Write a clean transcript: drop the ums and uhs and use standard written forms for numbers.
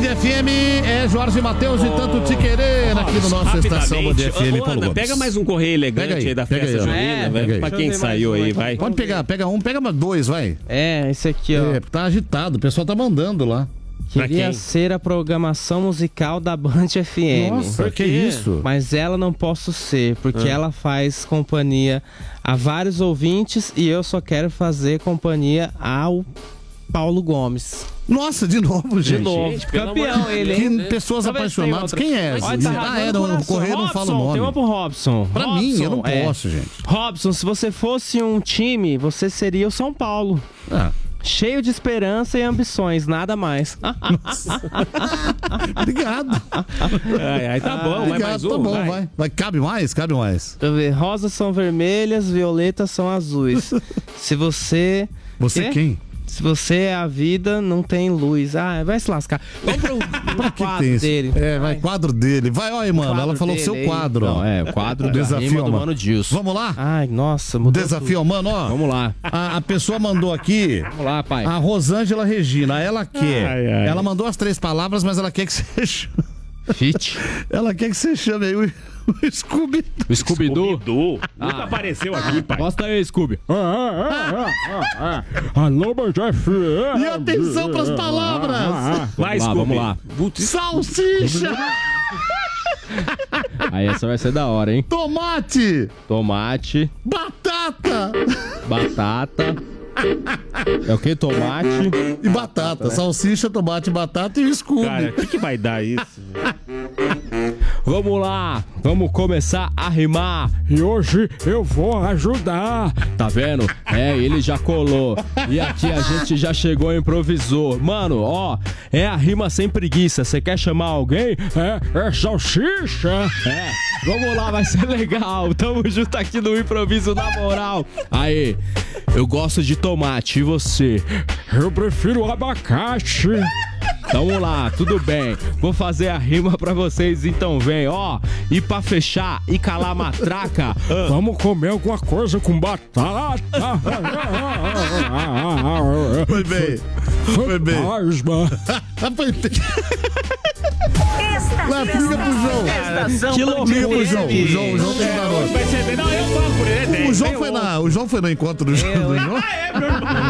FM é Jorge Matheus e tanto te querer aqui no nosso Estação Band FM. Ana, pega mais um correio elegante aí da festa junina, velho. Pra quem saiu aí, vai. Pode pegar, pega dois, vai. Esse aqui, ó. Tá agitado, o pessoal tá mandando lá. Queria ser a programação musical da Band FM. Nossa, que isso? Mas ela não posso ser, porque ela faz companhia a vários ouvintes e eu só quero fazer companhia ao Paulo Gomes. Nossa, de novo, gente. De novo. Campeão ele, hein? Que pessoas apaixonadas. Quem é? No correio não fala o nome. Tem uma pro Robson. Pra mim, eu não posso, gente. Robson, se você fosse um time, você seria o São Paulo. Cheio de esperança e ambições, nada mais. Obrigado. Aí tá bom, vai mais um. Tá bom, vai. Cabe mais? Deixa eu ver. Rosas são vermelhas, violetas são azuis. Se você... Você quem? Se você é a vida, não tem luz. Vai se lascar. Vamos pro quadro dele. Vai, quadro dele. Vai, olha, mano. Ela falou seu quadro. Não, o quadro Desafio do Mano Gilson. Vamos lá? Ai, nossa, mudou Desafio, tudo. mano, ó. Vamos lá. A pessoa mandou aqui. Vamos lá, pai. A Rosângela Regina, ela quer. Ela mandou as 3 palavras, mas ela quer que você chame. Fit. Ela quer que você chame aí o Scooby. O Scooby-Doo? Nunca apareceu aqui, pai. Mostra aí, Scooby. Alô, Band FM. E atenção pras palavras. Vai, Scooby. Vamos lá. Salsicha. Aí essa vai ser da hora, hein? Tomate. Batata. É o que? Tomate e batata. Salsicha, tomate, batata e Scooby. Cara, o que vai dar isso? Vamos lá, vamos começar a rimar. E hoje eu vou ajudar. Tá vendo? Ele já colou. E aqui a gente já chegou e improvisou. Mano, ó, é a rima sem preguiça. Você quer chamar alguém? É salsicha. Vamos lá, vai ser legal. Tamo junto aqui no improviso na moral. Aí, eu gosto de tomate, e você? Eu prefiro abacate. Vamos lá, tudo bem. Vou fazer a rima pra vocês, então vem, ó. E pra fechar e calar a matraca, vamos comer alguma coisa com batata. Foi bem. Foi bem. Foi bem. Lá, liga pro João. Que loucura. Liga pro João. O João tem que dar nota. Não, eu falo por ele. O João foi no encontro do João.